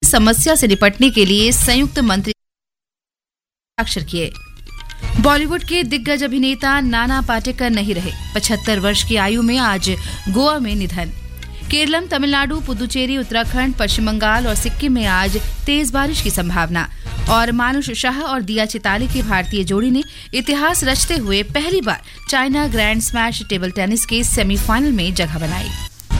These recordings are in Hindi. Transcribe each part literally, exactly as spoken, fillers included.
समस्या से निपटने के लिए संयुक्त मंत्री हस्ताक्षर किए। बॉलीवुड के दिग्गज अभिनेता नाना पाटेकर नहीं रहे। पचहत्तर वर्ष की आयु में आज गोवा में निधन। केरलम, तमिलनाडु, पुदुचेरी, उत्तराखंड, पश्चिम बंगाल और सिक्किम में आज तेज बारिश की संभावना। और मानुष शाह और दिया चिताली की भारतीय जोड़ी ने इतिहास रचते हुए पहली बार China grand smash table tennis के सेमीफाइनल में जगह बनाई।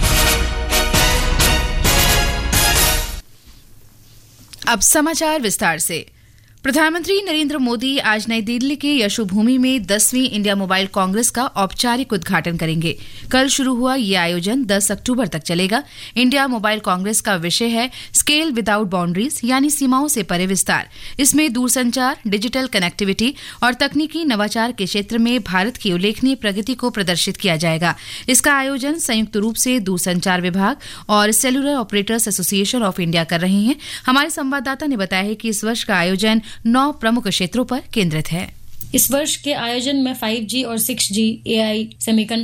अब समाचार विस्तार से। प्रधानमंत्री नरेंद्र मोदी आज नई दिल्ली के यशोभूमि में दसवीं इंडिया मोबाइल कांग्रेस का औपचारिक उद्घाटन करेंगे। कल शुरू हुआ ये आयोजन दस अक्टूबर तक चलेगा। इंडिया मोबाइल कांग्रेस का विषय है स्केल विदाउट बाउंड्रीज, यानी सीमाओं से परे विस्तार। इसमें दूरसंचार, डिजिटल कनेक्टिविटी और तकनीकी नवाचार के क्षेत्र में भारत की उल्लेखनीय प्रगति को प्रदर्शित किया जाएगा। इसका आयोजन संयुक्त रूप से दूरसंचार विभाग और cellular operators association of India कर रहे हैं। हमारे संवाददाता ने बताया है कि इस वर्ष का आयोजन नौ प्रमुख क्षेत्रों पर केंद्रित है। इस वर्ष के आयोजन में फाइव जी और सिक्स जी, एआई, सेमीकंडक्टर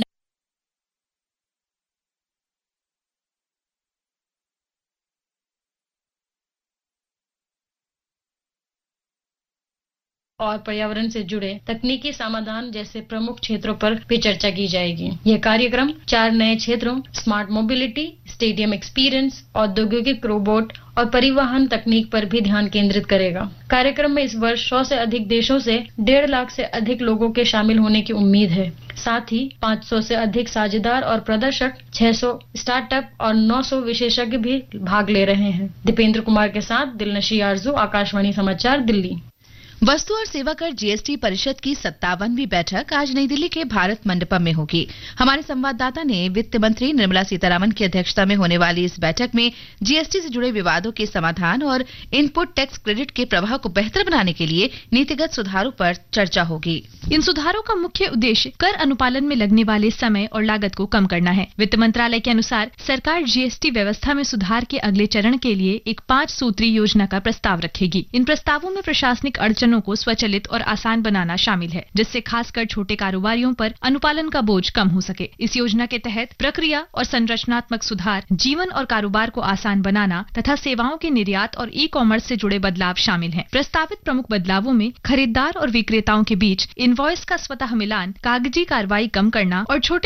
और पर्यावरण से जुड़े तकनीकी समाधान जैसे प्रमुख क्षेत्रों पर भी चर्चा की जाएगी। यह कार्यक्रम चार नए क्षेत्रों स्मार्ट मोबिलिटी, स्टेडियम एक्सपीरियंस, औद्योगिक रोबोट और परिवहन तकनीक पर भी ध्यान केंद्रित करेगा। कार्यक्रम में इस वर्ष सौ से अधिक देशों से डेढ़ लाख से अधिक लोगों के शामिल होने की उम्मीद है। साथ ही पाँच सौ से अधिक साझेदार और प्रदर्शक, छह सौ स्टार्टअप और नौ सौ विशेषज्ञ भी भाग ले रहे हैं। दीपेंद्र कुमार के साथ दिलनशी आरजू, आकाशवाणी समाचार, दिल्ली। वस्तु और सेवा कर जीएसटी परिषद की सत्तावनवीं बैठक आज नई दिल्ली के भारत मंडपम में होगी। हमारे संवाददाता ने वित्त मंत्री निर्मला सीतारामन की अध्यक्षता में होने वाली इस बैठक में जीएसटी से जुड़े विवादों के समाधान और इनपुट टैक्स क्रेडिट के प्रवाह को बेहतर बनाने के लिए नीतिगत सुधारों पर चर्चा होगी। इन सुधारों का मुख्य उद्देश्य कर अनुपालन में लगने वाले समय और लागत को कम करना है। वित्त मंत्रालय के अनुसार सरकार जीएसटी व्यवस्था में सुधार के अगले चरण के लिए एक पांच सूत्री योजना का प्रस्ताव रखेगी। इन प्रस्तावों में प्रशासनिक अड़चन को स्वचालित और आसान बनाना शामिल है, जिससे खासकर छोटे कारोबारियों पर अनुपालन का बोझ कम हो सके। इस योजना के तहत प्रक्रिया और संरचनात्मक सुधार, जीवन और कारोबार को आसान बनाना तथा सेवाओं के निर्यात और ई कॉमर्स से जुड़े बदलाव शामिल हैं। प्रस्तावित प्रमुख बदलावों में खरीदार और विक्रेताओं के बीच इनवॉइस का स्वतः मिलान, कागजी कार्रवाई कम करना और छोटे